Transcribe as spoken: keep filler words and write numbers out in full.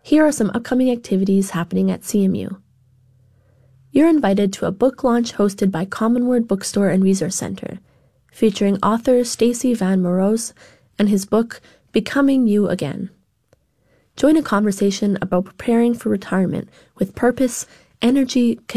Here are some upcoming activities happening at C M U. You're invited to a book launch hosted by Common Word Bookstore and Resource Center, featuring author Stacy Van Moroz and his book, Becoming You Again. Join a conversation about preparing for retirement with purpose, energy,